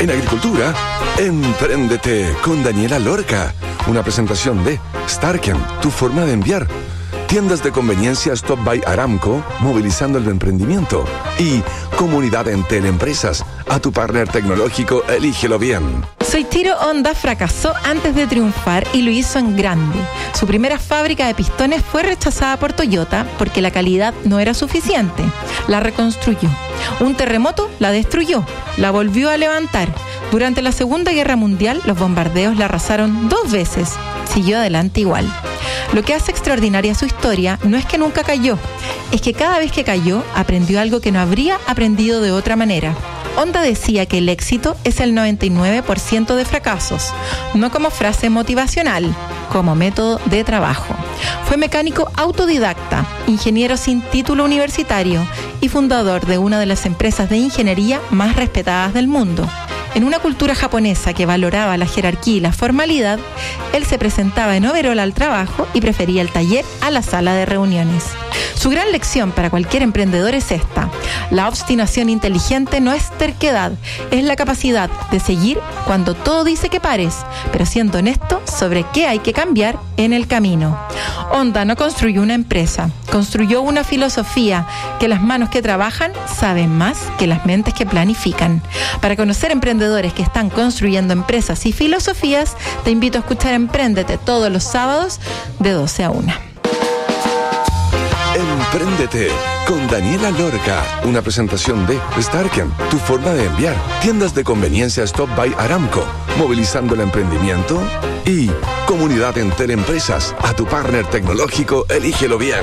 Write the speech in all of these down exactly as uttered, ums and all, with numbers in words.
En agricultura, Empréndete con Daniela Lorca. Una presentación de Starken, tu forma de enviar. Tiendas de conveniencia Stop by Aramco, movilizando el emprendimiento. Y Comunidad Entel Empresas, a tu partner tecnológico, elígelo bien. Soichiro Honda fracasó antes de triunfar y lo hizo en grande. Su primera fábrica de pistones fue rechazada por Toyota porque la calidad no era suficiente. La reconstruyó. Un terremoto la destruyó, la volvió a levantar. Durante la Segunda Guerra Mundial, los bombardeos la arrasaron dos veces. Siguió adelante igual. Lo que hace extraordinaria su historia no es que nunca cayó, es que cada vez que cayó aprendió algo que no habría aprendido de otra manera. Honda decía que el éxito es el noventa y nueve por ciento de fracasos, no como frase motivacional, como método de trabajo. Fue mecánico autodidacta, ingeniero sin título universitario y fundador de una de las empresas de ingeniería más respetadas del mundo. En una cultura japonesa que valoraba la jerarquía y la formalidad, él se presentaba en overol al trabajo y prefería el taller a la sala de reuniones. Su gran lección para cualquier emprendedor es esta: la obstinación inteligente no es terquedad, es la capacidad de seguir cuando todo dice que pares, pero siendo honesto sobre qué hay que cambiar en el camino. Honda no construyó una empresa, construyó una filosofía que las manos que trabajan saben más que las mentes que planifican. Para conocer emprendedores que están construyendo empresas y filosofías, te invito a escuchar Empréndete todos los sábados de doce a una. Empréndete con Daniela Lorca. Una presentación de Starken, tu forma de enviar. Tiendas de conveniencia Stop by Aramco, movilizando el emprendimiento. Y Comunidad Entel Empresas, a tu partner tecnológico, elígelo bien.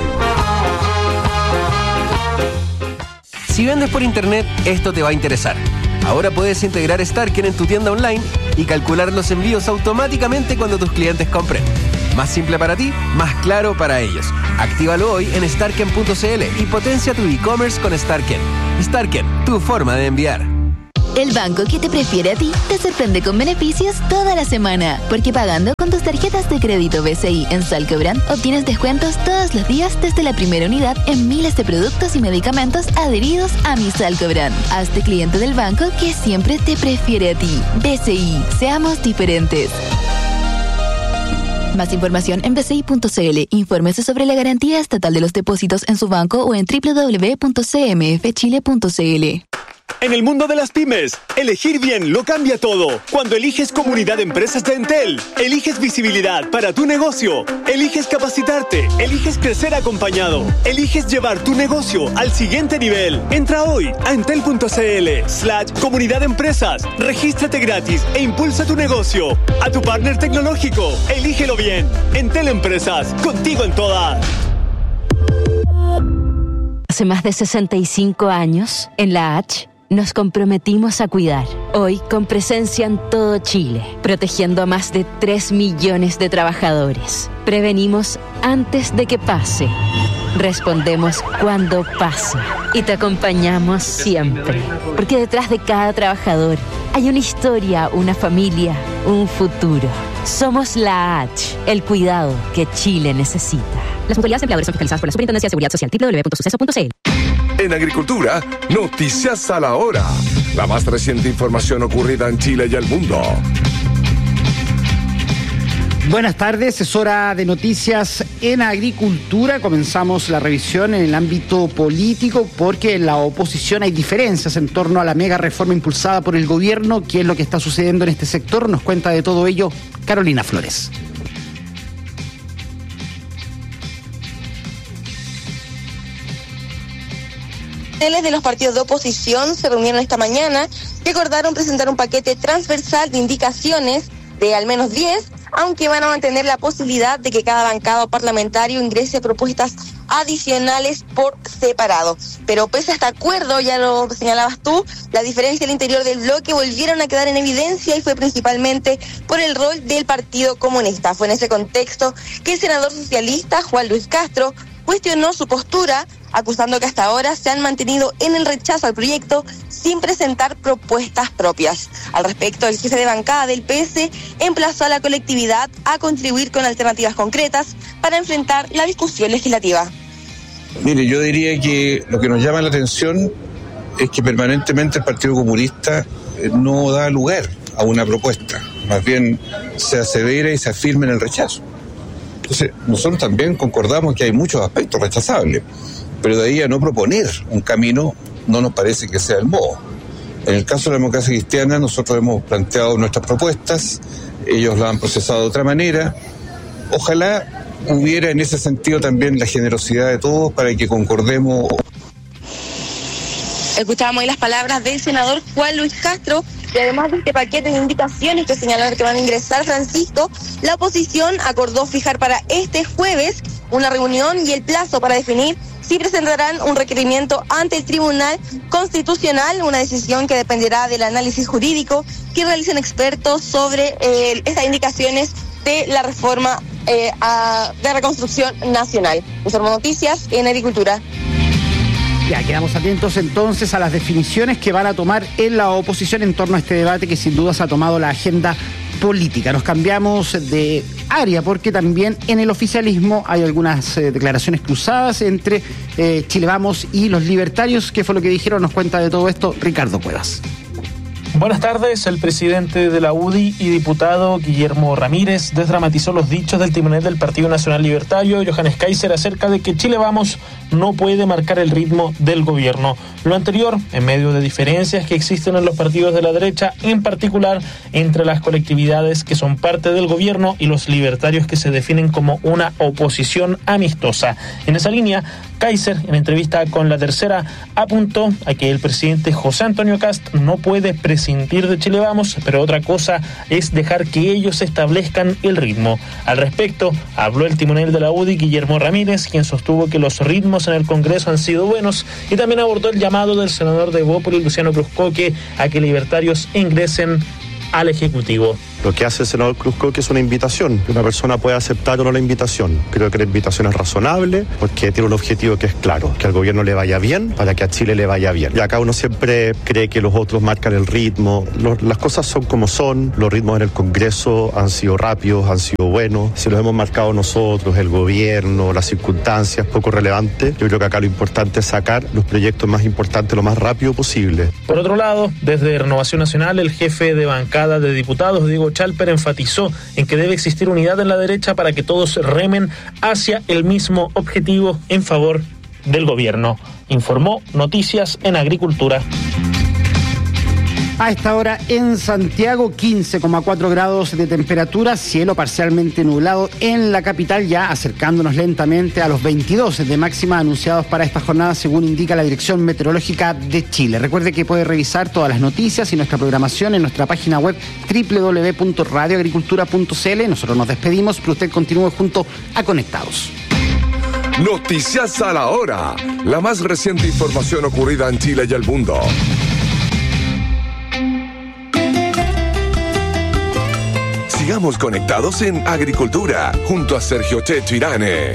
Si vendes por internet, esto te va a interesar. Ahora puedes integrar Starken en tu tienda online y calcular los envíos automáticamente cuando tus clientes compren. Más simple para ti, más claro para ellos. Actívalo hoy en starken punto c l y potencia tu e-commerce con Starken. Starken, tu forma de enviar. El banco que te prefiere a ti te sorprende con beneficios toda la semana. Porque pagando con tus tarjetas de crédito B C I en Salcobrand obtienes descuentos todos los días desde la primera unidad en miles de productos y medicamentos adheridos a Mi Salcobrand. Hazte cliente del banco que siempre te prefiere a ti. B C I, seamos diferentes. Más información en b c i punto c l. Infórmese sobre la garantía estatal de los depósitos en su banco o en doble u doble u doble u punto c m f chile punto c l. En el mundo de las pymes, elegir bien lo cambia todo. Cuando eliges Comunidad de Empresas de Entel, eliges visibilidad para tu negocio, eliges capacitarte, eliges crecer acompañado, eliges llevar tu negocio al siguiente nivel. Entra hoy a entel punto c l slash Comunidad de Empresas, regístrate gratis e impulsa tu negocio. A tu partner tecnológico, elígelo bien. Entel Empresas, contigo en todas. Hace más de sesenta y cinco años, en la H, nos comprometimos a cuidar. Hoy, con presencia en todo Chile, protegiendo a más de tres millones de trabajadores. Prevenimos antes de que pase. Respondemos cuando pasa. Y te acompañamos siempre. Porque detrás de cada trabajador hay una historia, una familia, un futuro. Somos la H, el cuidado que Chile necesita. Las mutualidades de empleadores son fiscalizadas por la Superintendencia de Seguridad Social. doble u doble u doble u punto suceso punto c l. En agricultura, noticias a la hora. La más reciente información ocurrida en Chile y el mundo. Buenas tardes, es hora de noticias en agricultura. Comenzamos la revisión en el ámbito político porque en la oposición hay diferencias en torno a la mega reforma impulsada por el gobierno. ¿Qué es lo que está sucediendo en este sector? Nos cuenta de todo ello Carolina Flores. De los partidos de oposición se reunieron esta mañana y acordaron presentar un paquete transversal de indicaciones de al menos diez, aunque van a mantener la posibilidad de que cada bancada o parlamentario ingrese propuestas adicionales por separado. Pero pese a este acuerdo, ya lo señalabas tú, la diferencia al interior del bloque volvieron a quedar en evidencia y fue principalmente por el rol del Partido Comunista. Fue en ese contexto que el senador socialista Juan Luis Castro cuestionó su postura, acusando que hasta ahora se han mantenido en el rechazo al proyecto sin presentar propuestas propias. Al respecto, el jefe de bancada del P S emplazó a la colectividad a contribuir con alternativas concretas para enfrentar la discusión legislativa. Mire, yo diría que lo que nos llama la atención es que permanentemente el Partido Comunista no da lugar a una propuesta, más bien se asevera y se afirma en el rechazo. Entonces, nosotros también concordamos que hay muchos aspectos rechazables, pero de ahí a no proponer un camino no nos parece que sea el modo. En el caso de la democracia cristiana, nosotros hemos planteado nuestras propuestas, ellos la han procesado de otra manera. Ojalá hubiera en ese sentido también la generosidad de todos para que concordemos. Escuchábamos ahí las palabras del senador Juan Luis Castro, y además de este paquete de indicaciones que señalaron que van a ingresar, Francisco, la oposición acordó fijar para este jueves una reunión y el plazo para definir si presentarán un requerimiento ante el Tribunal Constitucional, una decisión que dependerá del análisis jurídico que realicen expertos sobre eh, estas indicaciones de la reforma eh, a, de reconstrucción nacional. Informo Noticias en Agricultura. Ya, quedamos atentos entonces a las definiciones que van a tomar en la oposición en torno a este debate que sin duda se ha tomado la agenda política. Nos cambiamos de área porque también en el oficialismo hay algunas eh, declaraciones cruzadas entre eh, Chile Vamos y los libertarios. ¿Qué fue lo que dijeron? Nos cuenta de todo esto Ricardo Cuevas. Buenas tardes. El presidente de la U D I y diputado Guillermo Ramírez desdramatizó los dichos del timonel del Partido Nacional Libertario, Johannes Kaiser, acerca de que Chile Vamos no puede marcar el ritmo del gobierno. Lo anterior, en medio de diferencias que existen en los partidos de la derecha, en particular entre las colectividades que son parte del gobierno y los libertarios que se definen como una oposición amistosa. En esa línea, Kaiser, en entrevista con La Tercera, apuntó a que el presidente José Antonio Kast no puede prescindir de Chile Vamos, pero otra cosa es dejar que ellos establezcan el ritmo. Al respecto, habló el timonel de la U D I, Guillermo Ramírez, quien sostuvo que los ritmos en el Congreso han sido buenos, y también abordó el llamado del senador de Evópolis, Luciano Cruzcoque, a que libertarios ingresen al Ejecutivo. Lo que hace el senador Cruzcoque es una invitación, que una persona puede aceptar o no la invitación. Creo que la invitación es razonable porque tiene un objetivo que es claro, que al gobierno le vaya bien para que a Chile le vaya bien. Y acá uno siempre cree que los otros marcan el ritmo. Los, las cosas son como son, los ritmos en el Congreso han sido rápidos, han sido buenos. Si los hemos marcado nosotros, el gobierno, las circunstancias, poco relevantes, yo creo que acá lo importante es sacar los proyectos más importantes lo más rápido posible. Por otro lado, desde Renovación Nacional, el jefe de bancada de diputados, Diego Chalper, enfatizó en que debe existir unidad en la derecha para que todos remen hacia el mismo objetivo en favor del gobierno. Informó Noticias en Agricultura. A esta hora en Santiago, quince coma cuatro grados de temperatura, cielo parcialmente nublado en la capital, ya acercándonos lentamente a los veintidós de máxima anunciados para esta jornada, según indica la Dirección Meteorológica de Chile. Recuerde que puede revisar todas las noticias y nuestra programación en nuestra página web doble u doble u doble u punto radio agricultura punto c l. Nosotros nos despedimos, pero usted continúe junto a Conectados. Noticias a la hora. La más reciente información ocurrida en Chile y el mundo. Sigamos conectados en Agricultura, junto a Sergio Checho Irane.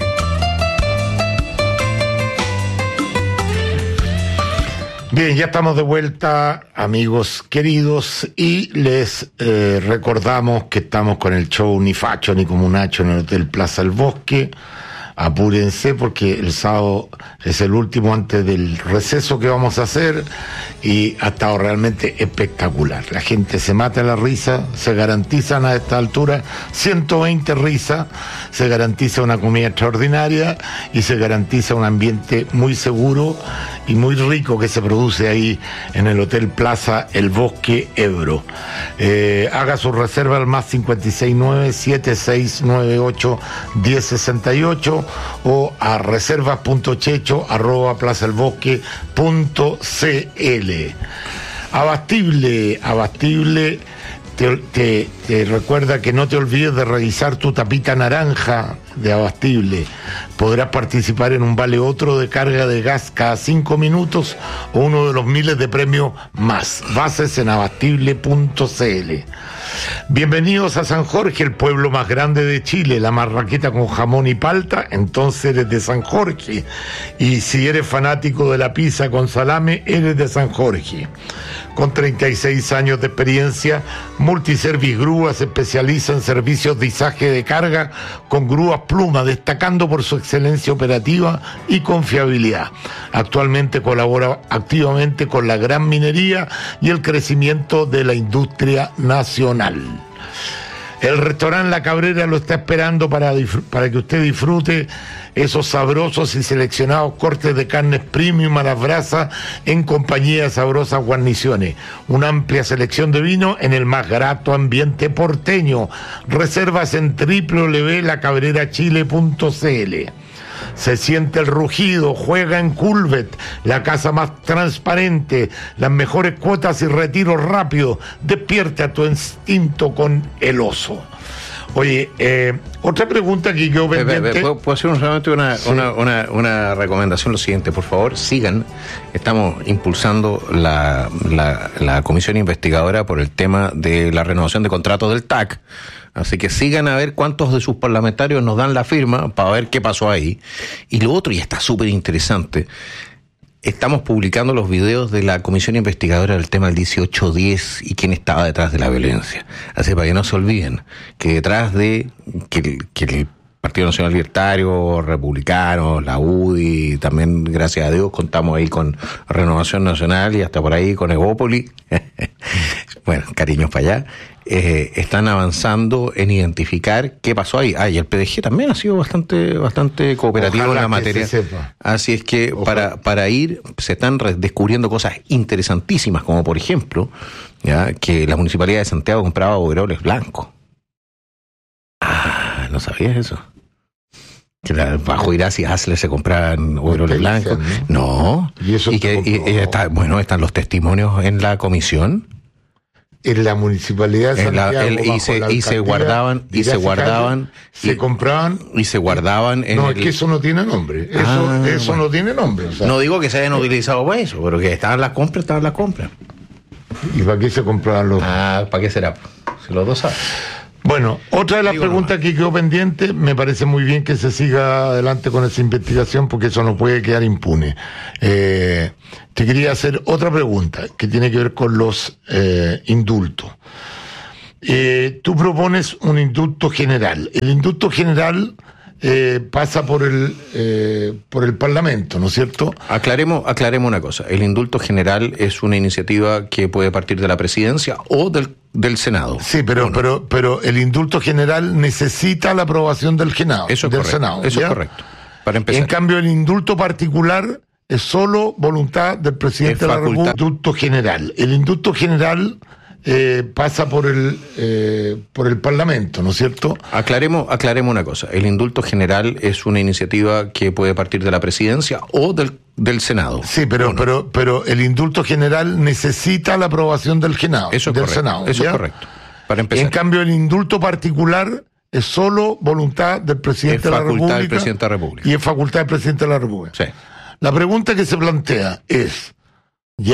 Bien, ya estamos de vuelta, amigos queridos, y les eh, recordamos que estamos con el show Ni Facho ni Comunacho en el Hotel Plaza El Bosque. Apúrense porque el sábado es el último antes del receso que vamos a hacer y ha estado realmente espectacular. La gente se mata la risa, se garantizan a esta altura ciento veinte risas, se garantiza una comida extraordinaria y se garantiza un ambiente muy seguro y muy rico que se produce ahí en el Hotel Plaza El Bosque Ebro. Eh, haga su reserva al más cinco seis nueve, siete seis nueve ocho, uno cero seis ocho o a reservas punto checho arroba plaza el bosque punto c l. Abastible, Abastible te, te, te recuerda que no te olvides de revisar tu tapita naranja de Abastible. Podrás participar en un vale otro de carga de gas cada cinco minutos o uno de los miles de premios más. Bases en abastible punto c l. Bienvenidos a San Jorge, el pueblo más grande de Chile, la marraqueta con jamón y palta, entonces eres de San Jorge. Y si eres fanático de la pizza con salame, eres de San Jorge. Con treinta y seis años de experiencia, Multiservice Group Grúa se especializa en servicios de izaje de carga con grúas Pluma, destacando por su excelencia operativa y confiabilidad. Actualmente colabora activamente con la gran minería y el crecimiento de la industria nacional. El restaurante La Cabrera lo está esperando para, para que usted disfrute esos sabrosos y seleccionados cortes de carnes premium a las brasas en compañía de sabrosas guarniciones. Una amplia selección de vino en el más grato ambiente porteño. Reservas en doble u doble u doble u punto la cabrera chile punto c l. Se siente el rugido, juega en Culvet, la casa más transparente, las mejores cuotas y retiros rápidos. Despierta tu instinto con el oso. Oye, eh, otra pregunta que yo pendiente... ¿Puedo, ¿Puedo hacer solamente una, sí. una, una, una recomendación? Lo siguiente, por favor, sigan. Estamos impulsando la, la, la comisión investigadora por el tema de la renovación de contratos del T A C. Así que sigan a ver cuántos de sus parlamentarios nos dan la firma para ver qué pasó ahí. Y lo otro, y está súper interesante, estamos publicando los videos de la comisión investigadora del tema del dieciocho diez y quién estaba detrás de la violencia. Así para que no se olviden que detrás de que el, que el Partido Nacional Libertario, Republicanos, la U D I, también gracias a Dios contamos ahí con Renovación Nacional y hasta por ahí con Evópoli. Bueno, cariños para allá. Eh, están avanzando en identificar qué pasó ahí. Ah, y el P D G también ha sido bastante bastante cooperativo Ojalá en la materia. Así es que para para ir se están descubriendo cosas interesantísimas, como por ejemplo, ya que la Municipalidad de Santiago compraba overoles blancos. Ah, ¿no sabías eso? Que la, bajo Irás y Hasler se compraban overoles blancos. ¿No? ¿Y, eso y que y, y está, bueno, están los testimonios en la comisión. En la municipalidad de Santiago, la, el, y, se, y se guardaban y se guardaban se y, compraban y se guardaban en no el... es que eso no tiene nombre, eso, ah, eso bueno. no tiene nombre, o sea, no digo que se hayan utilizado para eso, pero que estaban las compras estaban las compras. ¿Y para qué se compraban los? Ah, ¿para qué será? Si los dos saben. Bueno, otra de las Digo preguntas no. que quedó pendiente, me parece muy bien que se siga adelante con esa investigación porque eso no puede quedar impune. Eh, te quería hacer otra pregunta que tiene que ver con los eh, indultos. Eh, tú propones un indulto general. El indulto general eh, pasa por el eh, por el Parlamento, ¿no es cierto? Aclaremos, aclaremos una cosa. El indulto general es una iniciativa que puede partir de la presidencia o del del Senado. Sí, pero, pero, pero el indulto general necesita la aprobación del Senado. Eso es del correcto. Senado, eso ¿ya? es correcto. Para empezar. En cambio, el indulto particular es solo voluntad del presidente de la República. Indulto general. El indulto general eh, pasa por el eh, por el Parlamento, ¿no es cierto? Aclaremos, aclaremos una cosa. El indulto general es una iniciativa que puede partir de la presidencia o del del Senado. Sí, pero no? pero pero el indulto general necesita la aprobación del Senado. Eso es del correcto. Senado, Eso ¿ya? es correcto. Para empezar. En cambio, el indulto particular es solo voluntad del presidente de la República. Del presidente de la República. Y es facultad del presidente de la República. Sí. La pregunta que se plantea es,